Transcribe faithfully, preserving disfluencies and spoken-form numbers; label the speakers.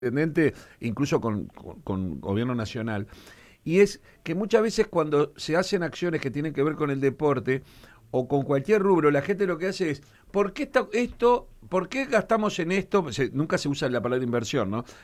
Speaker 1: intendente, incluso con, con, con gobierno nacional, y es que muchas veces cuando se hacen acciones que tienen que ver con el deporte o con cualquier rubro, la gente lo que hace es, ¿por qué esta- esto, por qué gastamos en esto? Se- nunca se usa la palabra inversión, ¿no?